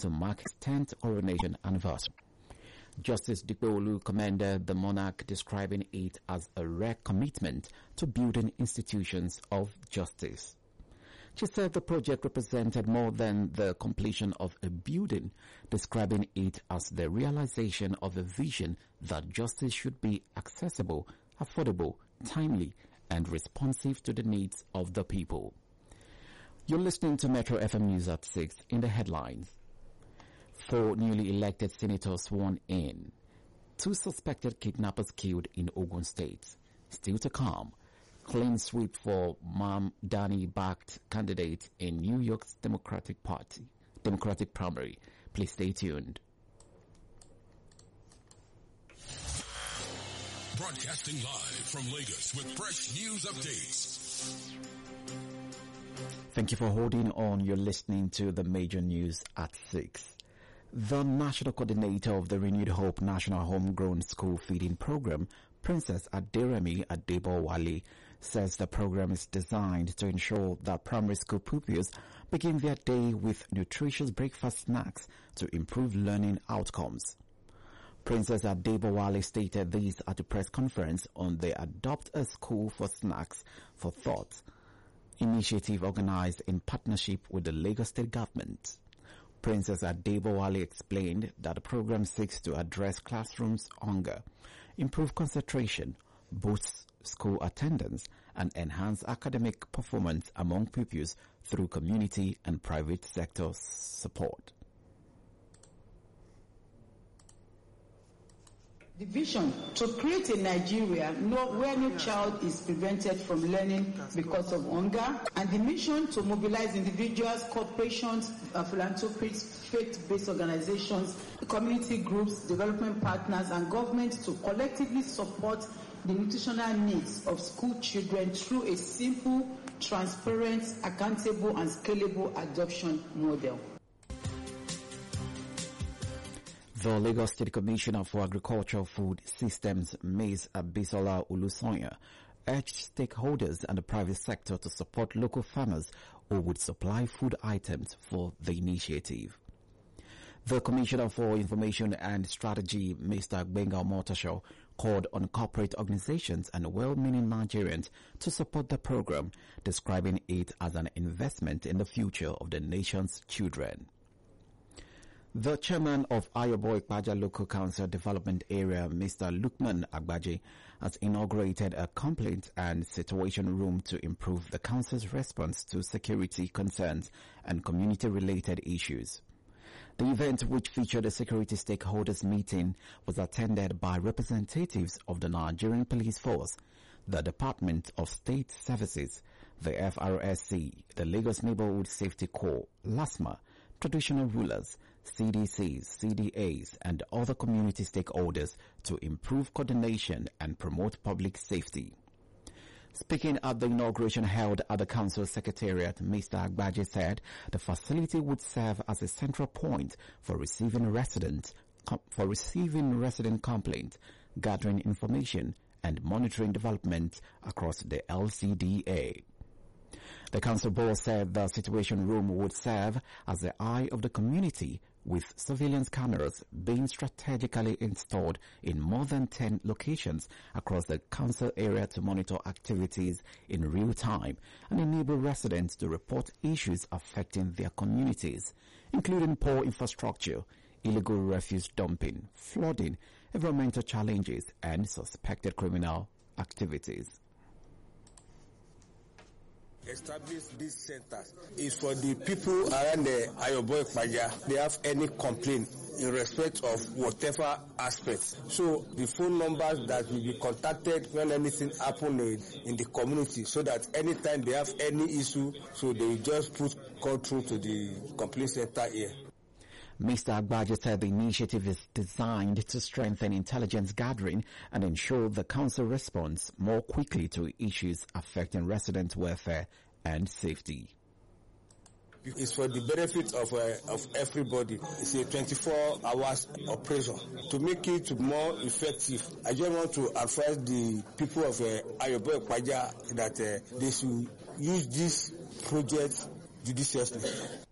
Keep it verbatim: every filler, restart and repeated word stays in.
to mark his tenth coronation anniversary. Justice Dikpeolu commended the monarch, describing it as a rare commitment to building institutions of justice. She said the project represented more than the completion of a building, describing it as the realization of a vision that justice should be accessible, affordable, timely, and responsive to the needs of the people. You're listening to Metro F M News at six. In the headlines, four newly elected senators sworn in. Two suspected kidnappers killed in Ogun State. Still to come. Clean sweep for Mam Dani-backed candidate in New York's Democratic Party, Democratic primary. Please stay tuned. Broadcasting live from Lagos with fresh news updates. Thank you for holding on. You're listening to the major news at six. The national coordinator of the Renewed Hope National Homegrown School Feeding Program, Princess Aderemi Adebowale, says the program is designed to ensure that primary school pupils begin their day with nutritious breakfast snacks to improve learning outcomes. Princess Adebowale stated this at a press conference on the Adopt a School for Snacks for Thought initiative organized in partnership with the Lagos State government. Princess Adebowale explained that the program seeks to address classrooms hunger, improve concentration, boost school attendance, and enhance academic performance among pupils through community and private sector support. The vision to create a Nigeria where no child is prevented from learning because of hunger, and the mission to mobilize individuals, corporations, uh, philanthropists, faith-based organizations, community groups, development partners, and governments to collectively support the nutritional needs of school children through a simple, transparent, accountable, and scalable adoption model. The Lagos State Commissioner for Agricultural Food Systems, Maize Abisola Ulusonya, urged stakeholders and the private sector to support local farmers who would supply food items for the initiative. The Commissioner for Information and Strategy, Mister Gbenga Omotosho, called on corporate organizations and well-meaning Nigerians to support the program, describing it as an investment in the future of the nation's children. The chairman of Ayobo Ikpaja Local Council Development Area, Mister Lukman Agbaje, has inaugurated a complaint and situation room to improve the council's response to security concerns and community-related issues. The event, which featured a security stakeholders meeting, was attended by representatives of the Nigerian Police Force, the Department of State Services, the F R S C, the Lagos Neighborhood Safety Corps, LASMA, traditional rulers, C D Cs, C D As, and other community stakeholders to improve coordination and promote public safety. Speaking at the inauguration held at the Council Secretariat, Mister Agbaje said the facility would serve as a central point for receiving resident, for receiving resident complaints, gathering information, and monitoring development across the L C D A. The council board said the situation room would serve as the eye of the community, with surveillance cameras being strategically installed in more than ten locations across the council area to monitor activities in real time and enable residents to report issues affecting their communities, including poor infrastructure, illegal refuse dumping, flooding, environmental challenges, and suspected criminal activities. Establish these centers is for the people around the Ayobo Ikpaja. They have any complaint in respect of whatever aspects. So the phone numbers that will be contacted when anything happens in, in the community, so that anytime they have any issue, so they just put call through to the complaint center here. Mister Agbaje said the initiative is designed to strengthen intelligence gathering and ensure the council responds more quickly to issues affecting resident welfare and safety. It's for the benefit of uh, of everybody. It's a twenty-four hours operation. To make it more effective, I just want to advise the people of uh, Ayobo Ikpaja that uh, they should use this project judiciously.